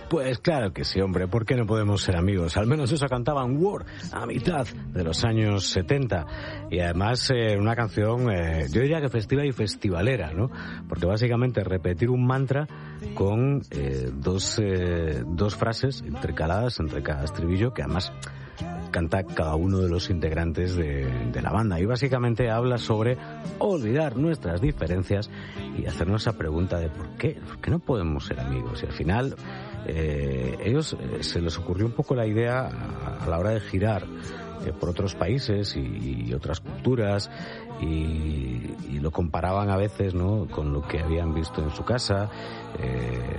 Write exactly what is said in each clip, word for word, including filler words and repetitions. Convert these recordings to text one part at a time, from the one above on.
Pues claro que sí, hombre, ¿por qué no podemos ser amigos? Al menos eso cantaban War a mitad de los años setenta. Y además eh, una canción, eh, yo diría que festiva y festivalera, ¿no? Porque básicamente repetir un mantra con eh, dos, eh, dos frases intercaladas entre cada estribillo, que además canta cada uno de los integrantes de, de la banda. Y básicamente habla sobre olvidar nuestras diferencias y hacernos esa pregunta de ¿por qué? ¿Por qué no podemos ser amigos? Y al final eh, ellos eh, se les ocurrió un poco la idea a, a la hora de girar eh, por otros países y, y otras culturas y, y lo comparaban a veces, ¿no?, con lo que habían visto en su casa eh,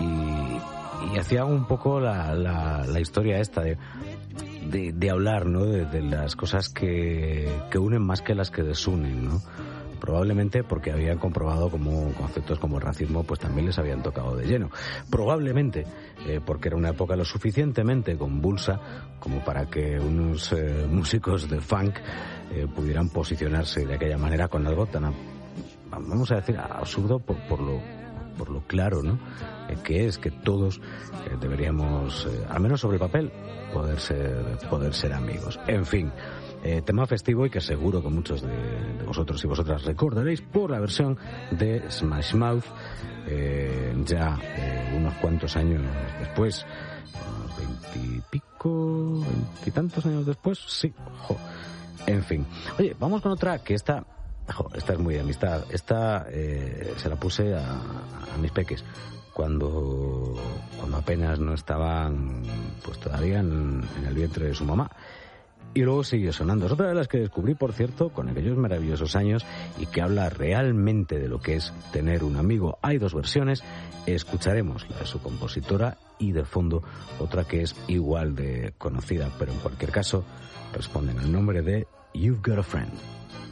y, y hacían un poco la, la, la historia esta de De, de hablar, ¿no?, de, de las cosas que, que unen más que las que desunen, ¿no? Probablemente porque habían comprobado como conceptos como el racismo pues también les habían tocado de lleno. Probablemente eh, porque era una época lo suficientemente convulsa como para que unos eh, músicos de funk eh, pudieran posicionarse de aquella manera con algo tan, vamos a decir, absurdo por, por lo por lo claro, ¿no?, eh, que es que todos eh, deberíamos, eh, al menos sobre el papel, poder ser, poder ser amigos. En fin, eh, tema festivo y que seguro que muchos de, de vosotros y vosotras recordaréis por la versión de Smash Mouth, eh, ya eh, unos cuantos años después, unos veintipico, veintitantos años después, sí, ojo. En fin, oye, vamos con otra que esta... Jo, esta es muy de amistad. Esta eh, se la puse a, a mis peques cuando cuando apenas no estaban pues todavía en, en el vientre de su mamá. Y luego siguió sonando. Es otra de las que descubrí, por cierto, con aquellos maravillosos años y que habla realmente de lo que es tener un amigo. Hay dos versiones. Escucharemos la de su compositora y de fondo otra que es igual de conocida, pero en cualquier caso responden al nombre de You've Got a Friend.